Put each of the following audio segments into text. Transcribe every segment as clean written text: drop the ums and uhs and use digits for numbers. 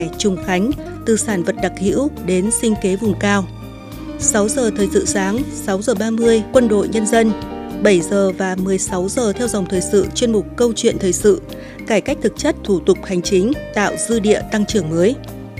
trùng khánh, từ sản vật đặc hữu đến sinh kế vùng cao. 6 giờ thời sự sáng, 6 giờ 30 Quân đội Nhân dân, 7 giờ và 16 giờ theo dòng thời sự chuyên mục Câu chuyện thời sự, cải cách thực chất thủ tục hành chính, tạo dư địa tăng trưởng mới.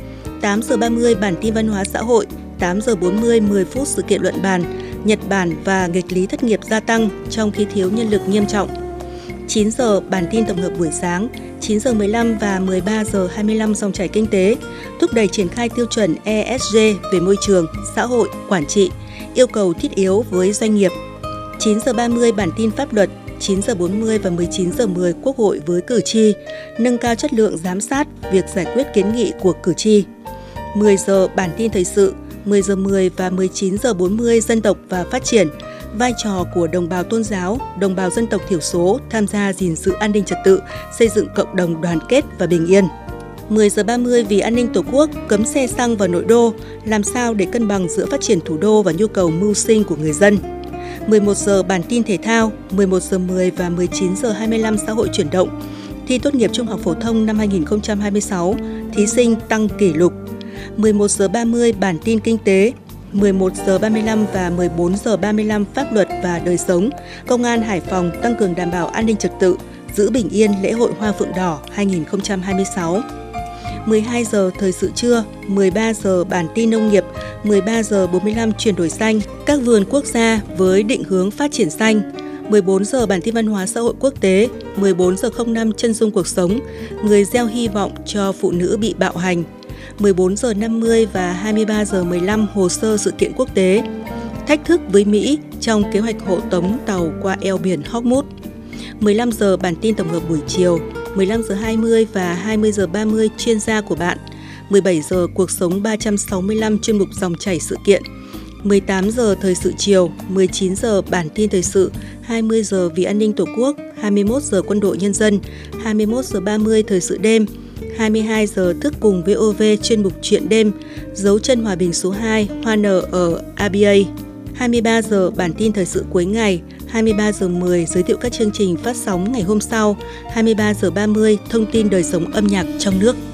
8 giờ 30 bản tin văn hóa xã hội, 8 giờ 40 10 phút sự kiện luận bàn, Nhật Bản và nghịch lý thất nghiệp gia tăng trong khi thiếu nhân lực nghiêm trọng. 9 giờ bản tin tổng hợp buổi sáng, 9 giờ 15 và 13 giờ 25 dòng chảy kinh tế, thúc đẩy triển khai tiêu chuẩn ESG về môi trường, xã hội, quản trị, yêu cầu thiết yếu với doanh nghiệp. 9 giờ 30 bản tin pháp luật, 9 giờ 40 và 19 giờ 10 Quốc hội với cử tri, nâng cao chất lượng giám sát việc giải quyết kiến nghị của cử tri. 10 giờ bản tin thời sự, 10 giờ 10 và 19 giờ 40 dân tộc và phát triển, vai trò của đồng bào tôn giáo, đồng bào dân tộc thiểu số tham gia gìn giữ an ninh trật tự, xây dựng cộng đồng đoàn kết và bình yên. 10 giờ 30 vì an ninh Tổ quốc, cấm xe xăng vào nội đô, làm sao để cân bằng giữa phát triển thủ đô và nhu cầu mưu sinh của người dân. 11 giờ bản tin thể thao, 11 giờ 10 và 19 giờ 25 xã hội chuyển động. Thi tốt nghiệp trung học phổ thông năm 2026, thí sinh tăng kỷ lục. 11 giờ 30 bản tin kinh tế, 11 giờ 35 và 14 giờ 35 pháp luật và đời sống. Công an Hải Phòng tăng cường đảm bảo an ninh trật tự, giữ bình yên lễ hội Hoa Phượng Đỏ 2026. 12 giờ thời sự trưa, 13 giờ bản tin nông nghiệp, 13 giờ 45 chuyển đổi xanh, các vườn quốc gia với định hướng phát triển xanh. 14 giờ bản tin văn hóa xã hội quốc tế, 14 giờ 05 chân dung cuộc sống, người gieo hy vọng cho phụ nữ bị bạo hành. 14 giờ 50 và 23 giờ 15 hồ sơ sự kiện quốc tế. Thách thức với Mỹ trong kế hoạch hộ tống tàu qua eo biển Hormuz. 15 giờ bản tin tổng hợp buổi chiều, 15 giờ 20 và 20 giờ 30 chuyên gia của bạn. 17 giờ cuộc sống 365 chuyên mục dòng chảy sự kiện. 18 giờ thời sự chiều, 19 giờ bản tin thời sự, 20 giờ vì an ninh Tổ quốc, 21 giờ Quân đội Nhân dân, 21 giờ 30 thời sự đêm, 22 giờ thức cùng VOV chuyên mục chuyện đêm, dấu chân hòa bình số 2, hoa nở ở ABA. 23 giờ bản tin thời sự cuối ngày, 23 giờ 10 giới thiệu các chương trình phát sóng ngày hôm sau, 23 giờ 30 thông tin đời sống âm nhạc trong nước.